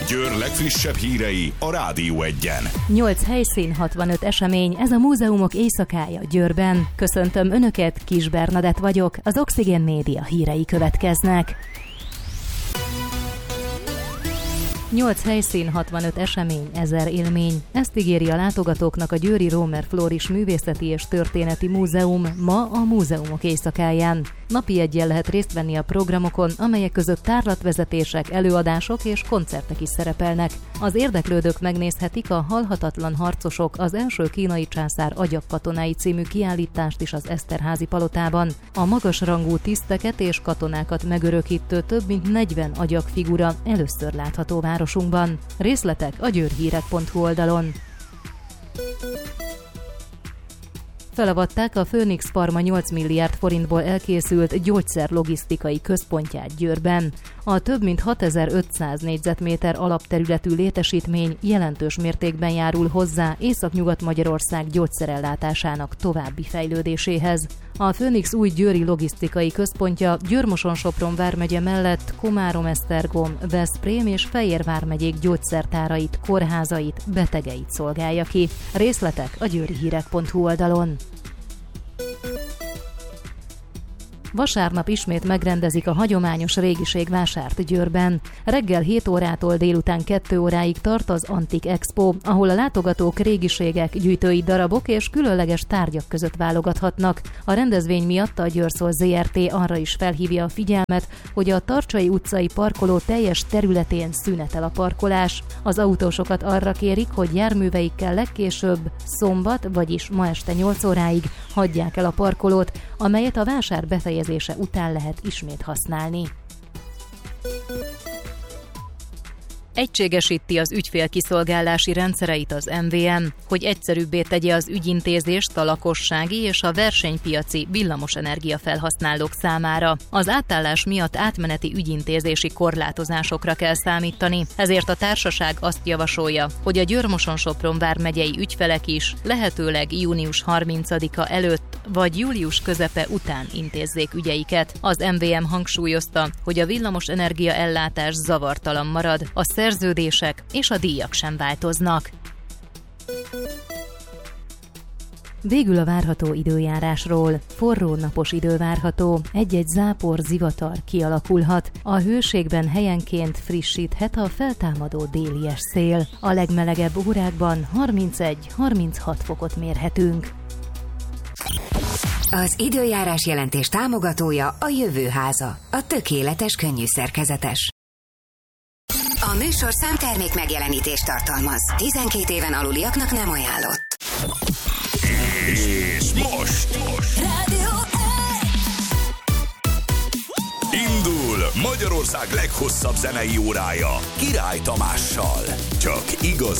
Győr legfrissebb hírei a Rádió 1-en. 8 helyszín, 65 esemény, ez a múzeumok éjszakája Győrben. Köszöntöm Önöket, Kis Bernadett vagyok, az Oxygen Média hírei következnek. 8 helyszín, 65 esemény, 1000 élmény. Ezt ígéri a látogatóknak a Győri Rómer Floris Művészeti és Történeti Múzeum ma a múzeumok éjszakáján. Napi eggyel lehet részt venni a programokon, amelyek között tárlatvezetések, előadások és koncertek is szerepelnek. Az érdeklődők megnézhetik a Halhatatlan harcosok, az első kínai császár agyagkatonái című kiállítást is az Eszterházy palotában. A magasrangú tiszteket és katonákat megörökítő több mint 40 agyagfigura először látható városunkban. Részletek a győrhírek.hu oldalon. Felavatták a Phoenix Pharma 8 milliárd forintból elkészült gyógyszerlogisztikai központját Győrben. A több mint 6500 négyzetméter alapterületű létesítmény jelentős mértékben járul hozzá Északnyugat-Magyarország gyógyszerellátásának további fejlődéséhez. A Phoenix új győri logisztikai központja Győr-Moson-Sopron vármegye mellett Komárom-Esztergom, Veszprém és Fejér vármegyék gyógyszertárait, kórházait, betegeit szolgálja ki. Részletek a győrihírek.hu oldalon. Vasárnap ismét megrendezik a hagyományos régiségvásárt Győrben. Reggel 7 órától délután 2 óráig tart az Antik Expo, ahol a látogatók régiségek, gyűjtői darabok és különleges tárgyak között válogathatnak. A rendezvény miatt a Győrszol Zrt. Arra is felhívja a figyelmet, hogy a Tarcsai utcai parkoló teljes területén szünetel a parkolás. Az autósokat arra kérik, hogy járműveikkel legkésőbb szombat, vagyis ma este 8 óráig hagyják el a parkolót, amelyet a vásár befejezése után lehet ismét használni. Egységesíti az ügyfélkiszolgálási rendszereit az MVM, hogy egyszerűbbé tegye az ügyintézést a lakossági és a versenypiaci villamosenergia felhasználók számára. Az átállás miatt átmeneti ügyintézési korlátozásokra kell számítani, ezért a társaság azt javasolja, hogy a Győr-Moson-Sopron vármegyei ügyfelek is lehetőleg június 30-a előtt vagy július közepe után intézzék ügyeiket. Az MVM hangsúlyozta, hogy a villamosenergia ellátás zavartalan marad, a szerződések és a díjak sem változnak. Végül a várható időjárásról. Forró napos idő várható, egy-egy zápor, zivatar kialakulhat. A hőségben helyenként frissíthet a feltámadó délies szél. A legmelegebb órákban 31-36 fokot mérhetünk. Az időjárás jelentés támogatója a Jövőháza, a tökéletes könnyű szerkezetes. A műsor számtermék megjelenítést tartalmaz. 12 éven aluliaknak nem ajánlott. És most Rádió 1! indul Magyarország leghosszabb zenei órája Király Tamással. Csak igazi